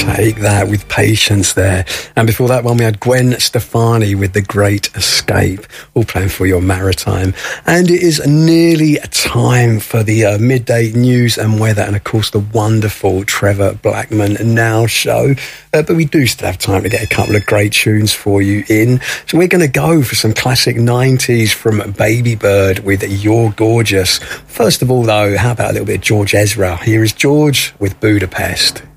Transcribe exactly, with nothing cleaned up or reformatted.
Take that with Patience there. And before that one, we had Gwen Stefani with The Great Escape, all playing for your maritime. And it is nearly time for the uh, midday news and weather, and of course the wonderful Trevor Blackman Now show. Uh, but we do still have time to get a couple of great tunes for you in. So we're going to go for some classic nineties from Baby Bird with You're Gorgeous. First of all, though, how about a little bit of George Ezra? Here is George with Budapest.